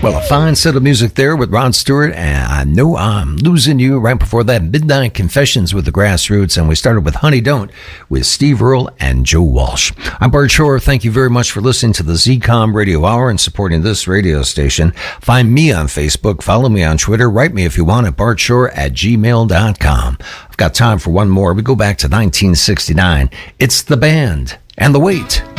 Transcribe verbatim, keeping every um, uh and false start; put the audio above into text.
Well, a fine set of music there with Rod Stewart, and I Know I'm Losing You. Right before that, Midnight Confessions with the Grassroots, and we started with Honey Don't with Steve Earle and Joe Walsh. I'm Bart Shore. Thank you very much for listening to the Z COM Radio Hour and supporting this radio station. Find me on Facebook, follow me on Twitter, write me if you want at bartshore at gmail dot com. I've got time for one more. We go back to nineteen sixty-nine. It's the band and the wait.